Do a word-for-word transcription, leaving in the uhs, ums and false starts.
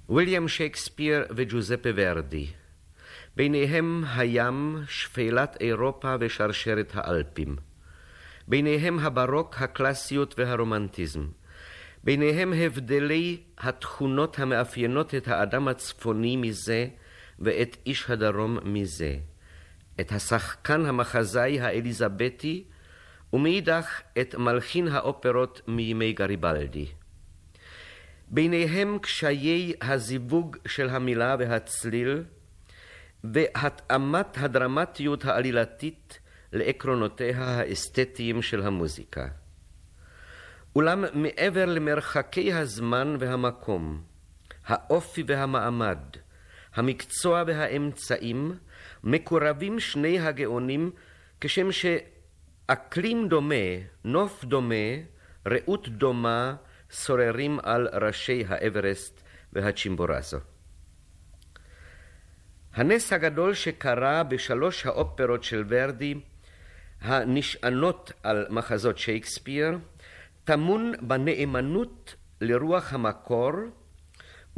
ויליאם שייקספיר וג'וזפה ורדי. ביניהם הים, שפלת אירופה ושרשרת האלפים. ביניהם הברוק, הקלאסיות והרומנטיזם. ביניהם הבדלי התכונות המאפיינות את האדם הצפוני מזה ואת איש הדרום מזה. את השחקן המחזאי האליזבתי ומאידך את מלחין האופרות מימי גריבלדי. ביניהם קשיי הזיווג של המילה והצליל והתאמת הדרמטיות העלילתית לעקרונותיה האסתטיים של המוזיקה. אולם מעבר למרחקי הזמן והמקום, האופי והמעמד, המקצוע והאמצעים, מקורבים שני הגאונים כשם שאקלים דומה, נוף דומה, ראות דומה, שוררים על ראשי האברסט והצ'ימבורזו. הנס הגדול שקרה בשלוש האופרות של ורדי, הנשענות על מחזות שייקספיר, טמון בנאמנות לרוח המקור